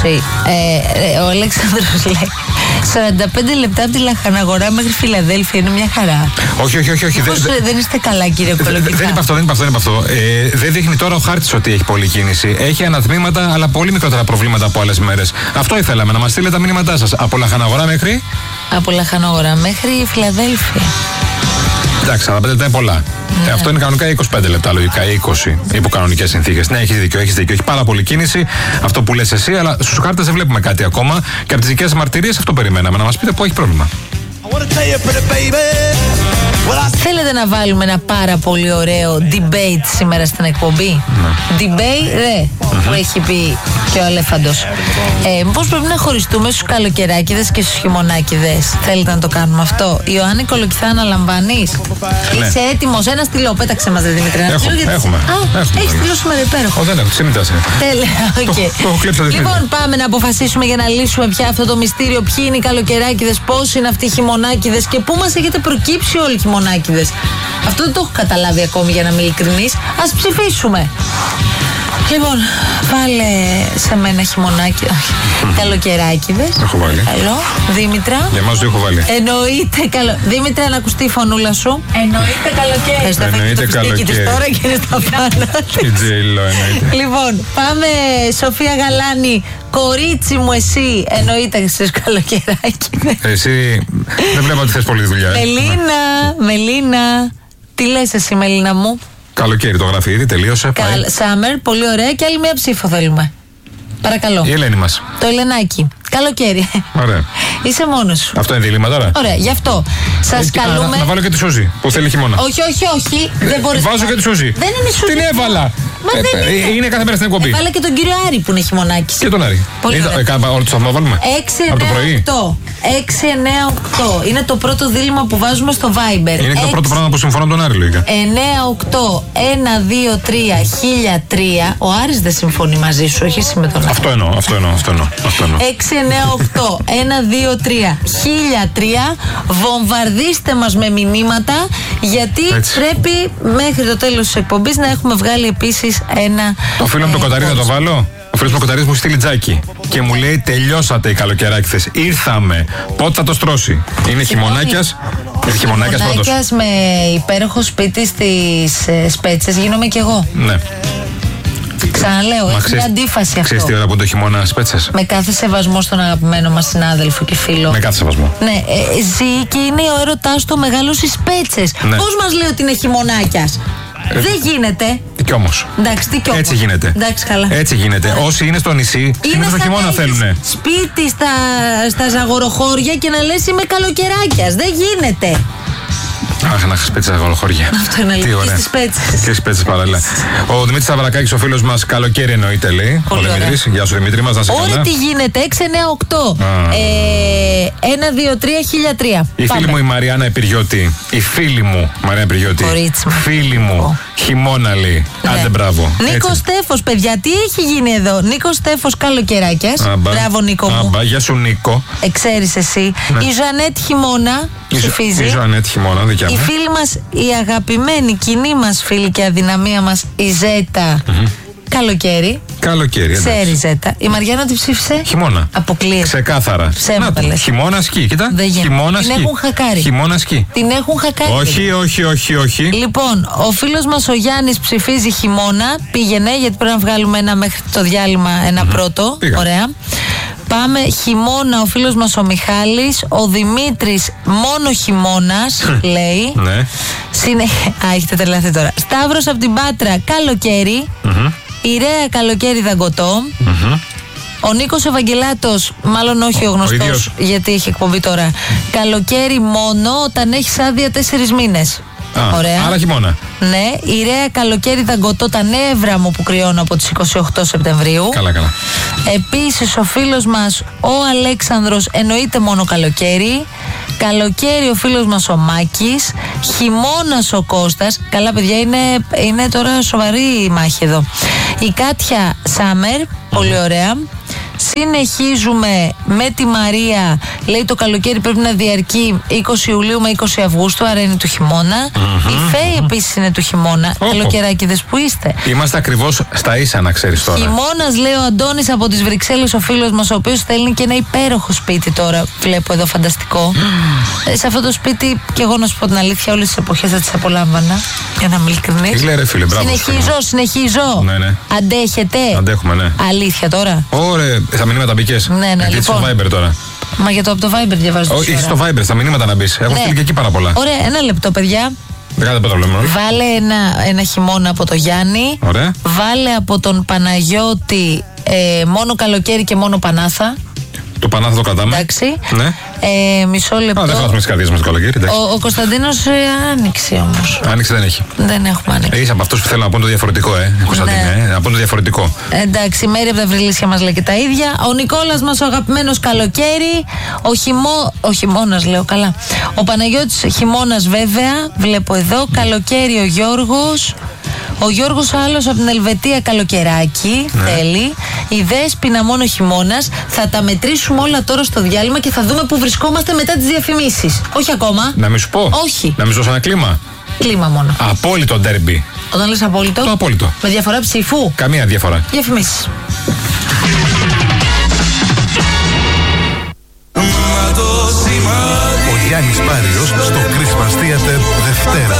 Ο Αλέξανδρος λέει 45 λεπτά από τη Λαχαναγορά μέχρι Φιλαδέλφια είναι μια χαρά. Όχι. Δεν είστε καλά, κύριε Κολοκυθά. Δεν είπα αυτό. Δεν δείχνει τώρα ο χάρτης ότι έχει πολλή κίνηση. Έχει ανατμήματα, αλλά πολύ μικρότερα προβλήματα από άλλες μέρες. Αυτό ήθελαμε, να μας στείλετε τα μηνύματά σας. Από Λαχαναγορά μέχρι. Από Λαχαναγορά μέχρι Φιλαδέλφια. Εντάξει, 45 λεπτά είναι πολλά. Αυτό είναι κανονικά 25 λεπτά, λογικά, 20 υπό κανονικές συνθήκες. Ναι, έχεις δίκιο. Έχει πάρα πολύ κίνηση, αυτό που λες εσύ, αλλά στους χάρτες δεν βλέπουμε κάτι ακόμα. Και από τις δικές μαρτυρίες αυτό περιμέναμε. Να μας πείτε που έχει πρόβλημα. Θέλετε να βάλουμε ένα πάρα πολύ ωραίο debate σήμερα στην εκπομπή? Debate, που έχει πει και ο Αλέφαντος. Πώς πρέπει να χωριστούμε στους καλοκαιράκηδες και στους χειμωνάκηδες? Θέλετε να το κάνουμε αυτό? Ιωάννη Κολοκυθά, αναλαμβάνεις? Ναι. Είσαι έτοιμος? Ένα στυλό, πέταξε μας, Δημήτρη. Έχουμε. Έχεις στυλό σήμερα υπέροχο. Δεν έχω, τι συμμετάσαι. Τέλεια, λοιπόν, πάμε να αποφασίσουμε για να λύσουμε πια αυτό το μυστήριο. Ποιοι είναι οι καλοκαιράκηδες, πώς είναι αυτοί οι χειμωνάκηδες και πού μας έχετε προκύψει όλοι οι χειμωνάκηδες. Αυτό δεν το έχω καταλάβει ακόμη, για να είμαι ειλικρινής. Ας ψηφίσουμε. Λοιπόν, βάλε σε μένα χειμωνάκι. Καλοκαιράκηδες. Έχω βάλει. Καλό. Δήμητρα. Για εμάς το έχω βάλει. Εννοείται καλό. Δήμητρα, να ακουστεί η φωνούλα σου. Εννοείται καλοκαίρι. Εννοείται καλοκαίρι. Τώρα και είναι στα πάνω. εννοείται. Λοιπόν, πάμε, Σοφία Γαλάνη. Κορίτσι μου, εσύ. Εννοείται στις καλοκαιράκηδες. Εσύ δεν βλέπω ότι θες πολλή δουλειά. Μελίνα. Τι λες εσύ, Μελίνα μου? Καλοκαίρι το γράφει ήδη, τελείωσε. Summer, πολύ ωραία, και άλλη μία ψήφο θέλουμε. Παρακαλώ. Η Ελένη μας. Το Ελενάκι. Καλοκαίρι. Ωραία. Είσαι μόνος σου. Αυτό είναι δίλημμα τώρα. Ωραία, γι' αυτό σας καλούμε. Να βάλω και τη Σούζη που θέλει χειμώνα. Όχι. Δεν μπορείς. Βάζω και τη Σούζη. Δεν είναι Σούζη. Την έβαλα. Είναι κάθε μέρα στην εκπομπή. Έβαλα και τον κύριο Άρη που είναι χειμωνάκι. Και τον Άρη. Όλο το σταθμό βάλουμε. 6-9-8. Είναι το πρώτο δίλημμα που βάζουμε στο Viber. Είναι το πρώτο πράγμα που συμφωνώ με τον Άρη, λογικά. 9-8-1-2-3-1003. Ο Άρης δεν συμφωνεί μαζί σου, όχι εσύ με τον Άρη. Αυτό εννοώ. 6-9-8-1-2-3-1003. Βομβαρδίστε μας με μηνύματα, γιατί πρέπει μέχρι το τέλος της εκπομπής να έχουμε βγάλει επίσης ένα. Το φίλο μου το Κοταρί θα το βάλω. Ο φίλος μου ο Κοταρής μου στείλει τζάκι και μου λέει: τελειώσατε οι καλοκαιράκηδες. Ήρθαμε. Πότε θα το στρώσει? Είναι χειμωνάκιας. Χειμωνάκιας με υπέροχο σπίτι στις Σπέτσες γίνομαι κι εγώ. Ναι. Ξαναλέω, έχει μια αντίφαση αυτό. Ξέρεις τι ώρα που είναι το χειμώνα Σπέτσες? Με κάθε σεβασμό στον αγαπημένο μας συνάδελφο και φίλο. Με κάθε σεβασμό. Ναι, ζει και είναι ο έρωτάς του μεγάλος στις Σπέτσες. Ναι. Πώς μας λέει ότι είναι χειμωνάκιας? Δεν γίνεται. Κι όμως. Εντάξει, τι κι όμως. Έτσι γίνεται. Εντάξει, καλά. Έτσι γίνεται. Όσοι είναι στο νησί, συνήθως το χειμώνα θέλουνε. Σπίτι στα ζαγοροχώρια και να λες είμαι καλοκαιράκιας. Δεν γίνεται. Αχ, να έχεις πέτσες αγοροχώρια. Αυτό είναι αλήθεια. Και στις Πέτσες. Και στις Πέτσες παράλληλα. Ο Δημήτρης Σταυρακάκης, ο φίλος μας, καλοκαίρι εννοείται, λέει. Πολύ ο Δημήτρης. Γεια σου, Δημήτρη μας, να σε καλά. Ωραία, τι γίνεται. 698. 1-2-3-1003. Η φίλη μου η Μαριάννα Επιριώτη. Φίλη μου. Χειμώνα λέει. Ναι. Άντε μπράβο. Νίκος Στέφος, παιδιά, τι έχει γίνει εδώ? Νίκος Στέφος, καλοκαιράκιας. Μπράβο, Νίκο μου. Γεια σου, Νίκο. Ξέρεις εσύ. Ναι. Η Ζανέτ χειμώνα ψηφίζει. Η Ζανέτ χειμώνα, δικιά μου. Η φίλη μας, η αγαπημένη κοινή μας φίλη και αδυναμία μας, η Ζέτα. Καλοκαίρι. Ξέρει, Ζέτα. Η Μαριάννα τη ψήφισε. Χειμώνα. Αποκλείεται. Ξεκάθαρα. Ψέματα λες. Χειμώνα σκι. Κοίτα. Χειμώνα σκι. Την έχουν χακάρει. Χειμώνα σκι. Την έχουν χακάρει. Όχι. Λοιπόν, ο φίλος μας ο Γιάννης ψηφίζει χειμώνα. Πήγαινε, γιατί πρέπει να βγάλουμε ένα μέχρι το διάλειμμα, ένα πρώτο. Πήγα. Ωραία. Πάμε χειμώνα, ο φίλος μας ο Μιχάλης. Ο Δημήτρης μόνο χειμώνας, λέει. Ναι. Έχετε τρελαθεί τώρα. Σταύρος από την Πάτρα, καλοκαίρι. Η Ρέα, καλοκαίρι δαγκωτό. Ο Νίκος Ευαγγελάτος, μάλλον όχι ο γνωστός, γιατί έχει εκπομπή τώρα. Καλοκαίρι μόνο όταν έχεις άδεια 4 μήνες. Ωραία. Άρα χειμώνα. Ναι, η Ρέα, καλοκαίρι δαγκωτό, τα νεύρα μου που κρυώνω από τις 28 Σεπτεμβρίου. Καλά. Επίσης ο φίλος μας ο Αλέξανδρος, εννοείται μόνο καλοκαίρι. Καλοκαίρι ο φίλος μας ο Μάκης. Χειμώνας ο Κώστας. Καλά, παιδιά, είναι τώρα σοβαρή η μάχη εδώ. Η Κάτια Σάμερ, πολύ ωραία. Συνεχίζουμε με τη Μαρία. Λέει το καλοκαίρι πρέπει να διαρκεί 20 Ιουλίου με 20 Αυγούστου, άρα είναι του χειμώνα. Η Φέη επίσης είναι του χειμώνα. Καλοκαιράκηδες που είστε. Είμαστε ακριβώς στα ίσα, να ξέρεις τώρα. Χειμώνας, λέει ο Αντώνης από τις Βρυξέλλες, ο φίλος μας, ο οποίος θέλει και ένα υπέροχο σπίτι τώρα. Βλέπω εδώ, φανταστικό. Σε αυτό το σπίτι, και εγώ να σου πω την αλήθεια, όλες τις εποχές θα τις απολάμβανα. Για να είμαι ειλικρινής. Τι λέει, ρε φίλε, μπράβο. Συνεχίζω. Ναι. Αντέχετε. Αντέχουμε, ναι. Αλήθεια τώρα. Ωραία, στα μηνύματα μπήκες. Ναι, γιατί λοιπόν. στο Viber τώρα. Μα για το από το Viber διαβάζω. Όχι, στο Viber, στα μηνύματα να μπεις. Έχω στείλει και εκεί πάρα πολλά. Ωραία, ένα λεπτό, παιδιά. Δεν κάνετε πρόβλημα. Βάλε ένα χειμώνα από το Γιάννη. Ωραία. Βάλε από τον Παναγιώτη μόνο καλοκαίρι και μόνο Πανάθα. Το Πανάθα το κρατάμε. Εντάξει. Ναι. Μισό λεπτό. Δεν χάσουμε τις καρδιές μας το καλοκαίρι. Ο Κωνσταντίνος άνοιξε όμως. Άνοιξε δεν έχει. Δεν έχουμε άνοιξη. Είσαι από αυτούς που θέλουν να πούνε το διαφορετικό, Κωνσταντίνε. Ναι. Να πούνε το διαφορετικό. Εντάξει, η Μέρη από τα Βρυλίσια μας λέει και τα ίδια. Ο Νικόλας μας, ο αγαπημένος καλοκαίρι. Ο χειμώνας, λέω καλά. Ο Παναγιώτης χειμώνας, βέβαια. Βλέπω εδώ. Καλοκαίρι ο Γιώργος. Ο Γιώργος άλλος από την Ελβετία, καλοκαιράκι θέλει. Η Δέσποινα μόνο χειμώνας. Θα τα μετρήσουμε όλα τώρα στο διάλειμμα και θα δούμε που βρισκόμαστε μετά τις διαφημίσεις. Όχι ακόμα. Να μην σου πω. Όχι. Να μην σου δώσω ένα κλίμα. Κλίμα μόνο. Απόλυτο ντέρμπι. Όταν λες απόλυτο. Το απόλυτο. Με διαφορά ψήφου. Καμία διαφορά. Διαφημίσεις. Ο Γιάννης Πάριος στο Christmas Theater Δευτέρα